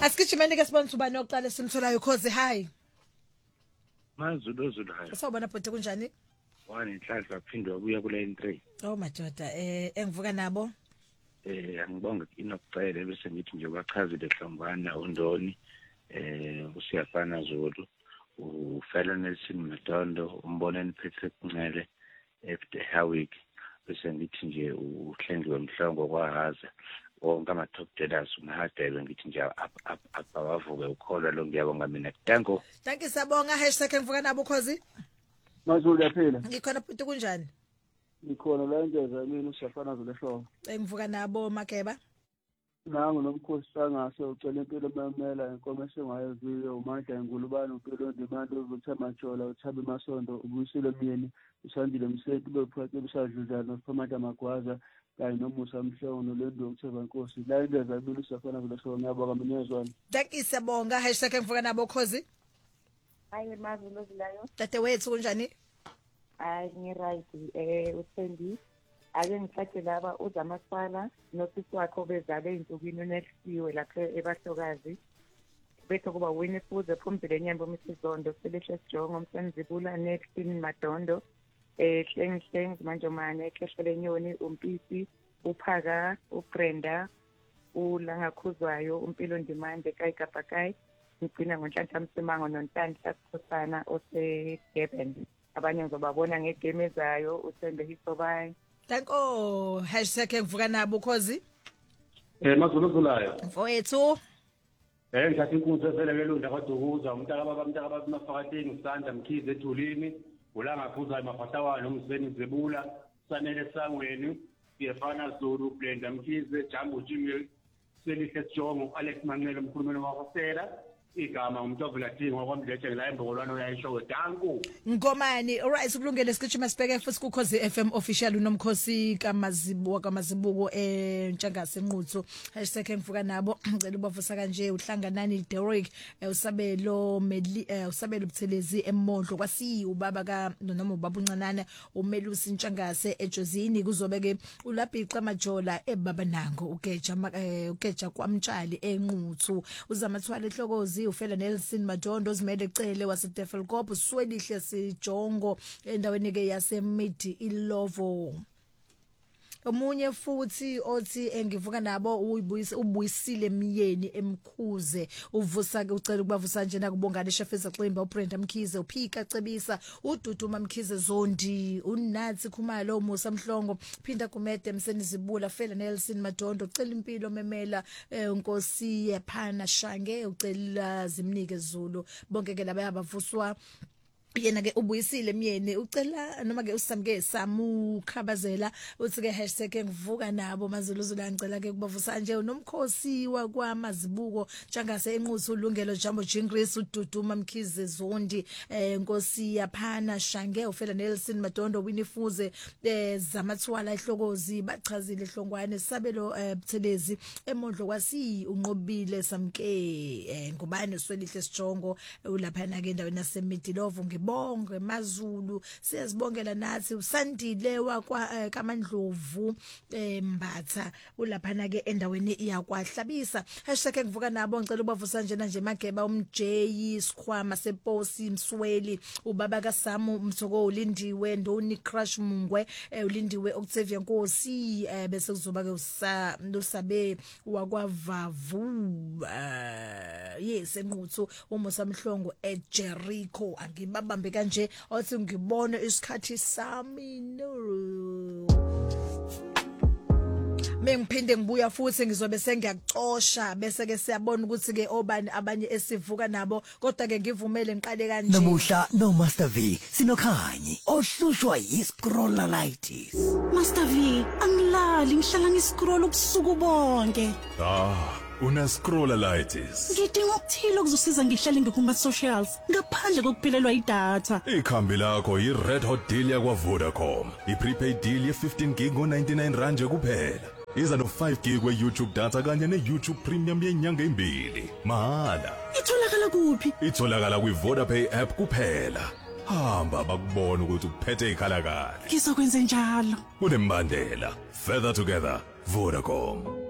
Asigijimeni ke sibona ubani oqala simtholayo Khosi hi. Mazulu hayi. Sawubona bhuti kunjani? Wani inhlanhla phindwa kuya kule N3. Oh madoda engivuka nabo. Angibonga inokucela bese ngithi nje bachazile Hlongwana uNdoni usiyafana Zulu uFelo Nelson Matondo umboneni Patrick Ncele after Hawick bese ngithi nje uHlengiwe Mhlongo kwaHaza wonke ama-top dealers umahadebe ngithi nje abavuke ukholwa lo ngiyabonga mina danko. Thank you sabonga #ngivuka nabo Khosi. Mazulu yaphila. Ngikhona bhuti kunjani? Ngikhona la Njeza mina usiyafana Zulu show. Ngivuka nabo Makeba. Nangu nomkhosi sangase ucela impilo memela inkomo esengayaziyo uMandla eNgulubane uPhilo Ndimande uVuthama Jola uThabi Masondo ubuyisile Myeni usandile Msethi bephakathi besadluzana noPhamata Magwaza kanye noMusa Mhlongo noLendo Mthemba Nkosi la Njeza mina usiyafana Zulu show ngiyabonga minyezwana. Thank you sabonga #ngivuka nabo Khosi. Hayi Mazulu zilayo. Tate wethu kunjani? Hayi ngiright uThendi ake ngithathe laba uzamasipala nosisi wakho bezabe insukwini unesiwe lapha eBahlokazi bethu kuba Winifred Phumzile Nyembo Mrs Zondo Selehle Sijongo Msenzibula Nextin Madondo Hleng Manjomane Khehlele Nyoni uMpisi uPhaka uBrenda uLangakhuzwayo uMpilo Ndimande Kayikapakai ngigcina ngoNhlanhla Msimango noNhlanhla Sikhosana oseDurban abanye ngizobabona ngegame ezayo uThembe Hisobay. Danko #ngivuka nabo Khosi. Mazulu zulayo. Mfowethu. Ngithatha inkunzi eselelelunda kwaDukuza umntaka baba Mafakatini usanda Mkhize ethulini ulangaphuza emafahlawana umseni Zebula Sanele Sangweni siyefana Zulu Brenda Mkhize Jambo Jimmy Selihle Sijongo Alex Manqele umkhulumeli wakwasela igama umntovula Dingo ngokwamlethe la embokolwana uyayisho danku Ngomani alright kulungele sigijima sibheke futhi ku Khosi FM official unomkhosi kaMazibuko eNtshangase Nquthu #ngivuka nabo ngicela ubavusa kanje uhlanganani Derek usabelo usabelo Buthelezi eMondlo kwasi ubaba ka noma ubaba uncanana uMelusi Ntshangase eJozini kuzobe ke uLabhica Majola ebaba nango ugeja kwaMtshali eNquthu uzamathwala ehlokozi uFela Nelson Madondo zimele ecele waseDefelkop uswelihle Sijongo endaweni ke yaseMidi iLovo. Omunye futhi othi engivuka nabo ubuyisile Myeni emkhuze uvusa ke ucela ukubavusa nje nakubongane Shefeza Ximba uBrenda Mkhize uPhika Cebisa uDuduma Mkhize Zondi uNathi Khumalo Musa Mhlongo phinda kumede Msenizibula Fela Nelson Madondo ucela impilo memela Nkosi yaphana Shange ucela zimnike Zulu bonke ke laba abavuswa yena ke ubuyisile Myeni ucela noma ke usamke samukhabazela uthi ke #ngivuka nabo Mazulu Zulu ngicela ke kubavusa nje unomkhosi wakwaMazibuko Ntshangase eNquthu ulungelo Jambo Jingris uDuduma Mkhize Zondi Nkosi yaphana Shange uFela Nelson Madondo Winifuze zamathwala ehlokozi bachazile Hlongwane sabelo Buthelezi eMondlo kwasi unqobile samke ngubani uswelihle Sijongo ulaphana ke endaweni yaseMidilovo bonke Mazulu siyazibongela nathi usandile wakwa kaMandlovu Mbatha ulaphana ke endaweni yakwaHlabisa #ngivuka nabo ngicela ubavusa njena nje Mageba umJay Sikhwama sePosi Msweli ubaba kaSamu Mthoko ulindiwe Ndoni Crush Mungwe ulindiwe Octavia Nkosi bese kuzoba ke usabe wakwavavu yes eNquthu uMusa Mhlongo eJericho angibaba bambe kanje othi ngibone isikhathi sami no mengiphinde ngibuya futhi ngizobe sengiyaxosha bese ke siyabona ukuthi ke obani abanye esivuka nabo kodwa ke ngivumele ngiqale kanje namuhla no Master V sinokhanyi ohlushwa yiscrolleritis. Master V angilali ngihlala ngiscroll ubusuku bonke. Una-scrolleritis. Ngidinga ukuthile okuzosiza ngihlale ngikuma socials ngaphandle kokuphelelwa idatha. Ikhambi lakho yi-Red Hot deal yakwa-Vodacom. I-prepaid deal ye-15 gig ngo-99 nje kuphela. Iza no-5 gig we-YouTube data kanye ne-YouTube Premium yenyanga embili. Mahala. Itholakala kuphi? Itholakala kwi-Vodapay app kuphela. Hamba bakubona ukuthi uphethe ikhala kahle. Ngizokwenza njalo. Unembandela. Further together, Vodacom.